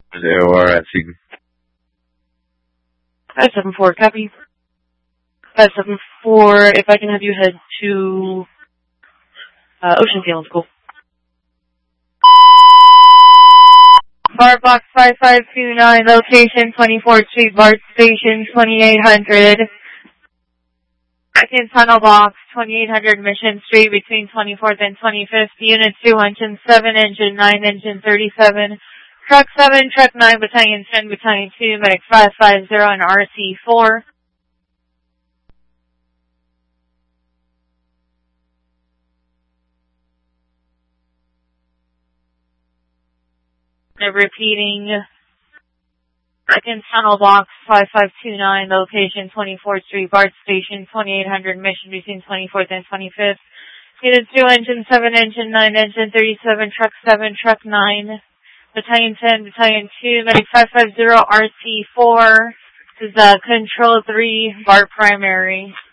AOR asking. 574, copy. 574, if I can have you head to Ocean Field School. BART Box 5529, location 24th Street, BART Station 2800. Second Tunnel Box 2800 Mission Street between 24th and 25th. Unit 2, Engine 7, Engine 9, Engine 37. Truck 7, Truck 9, Battalion 10, Battalion 2, Medic 550, and RC4. Repeating. Second Tunnel Box 5529, location 24th Street, BART Station 2800, mission between 24th and 25th. Unit 2, Engine 7, Engine 9, Engine 37, Truck 7, Truck 9, Battalion 10, Battalion 2, Medic 550, RC4. This is Control 3, BART Primary.